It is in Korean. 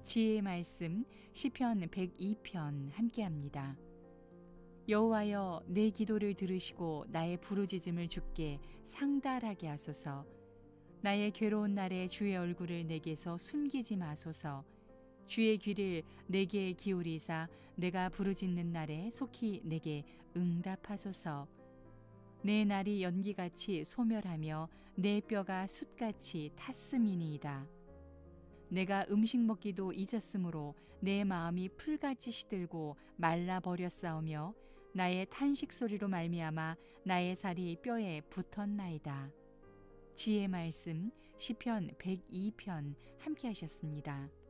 지혜의 말씀 시편 102편 함께합니다. 여호와여, 내 기도를 들으시고 나의 부르짖음을 주께 상달하게 하소서. 나의 괴로운 날에 주의 얼굴을 내게서 숨기지 마소서. 주의 귀를 내게 기울이사 내가 부르짖는 날에 속히 내게 응답하소서. 내 날이 연기같이 소멸하며 내 뼈가 숯같이 탔음이니이다. 내가 음식 먹기도 잊었으므로 내 마음이 풀같이 시들고 말라버렸사오며 나의 탄식 소리로 말미암아 나의 살이 뼈에 붙었나이다. 지혜의 말씀 시편 102편 함께 하셨습니다.